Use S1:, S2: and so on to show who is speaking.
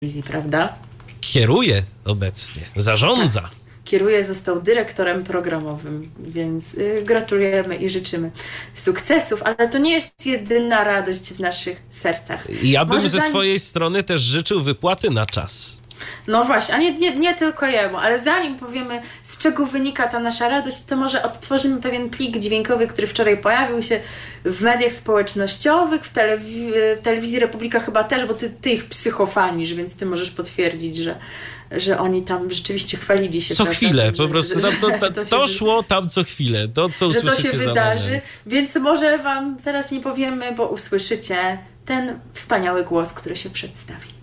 S1: telewizji, prawda?
S2: Kieruje obecnie, zarządza.
S1: Tak. Kieruje, został dyrektorem programowym, więc gratulujemy i życzymy sukcesów, ale to nie jest jedyna radość w naszych sercach.
S2: Ja bym ze swojej strony też życzył wypłaty na czas.
S1: No właśnie, a nie tylko jemu, ale zanim powiemy, z czego wynika ta nasza radość, to może odtworzymy pewien plik dźwiękowy, który wczoraj pojawił się w mediach społecznościowych, w telewizji Republika chyba też, bo ty ich psychofanisz, więc ty możesz potwierdzić, że oni tam rzeczywiście chwalili się.
S2: Co chwilę, po
S1: że,
S2: prostu to szło tam co chwilę, to co usłyszycie,
S1: że to się wydarzy, więc może wam teraz nie powiemy, bo usłyszycie ten wspaniały głos, który się przedstawi.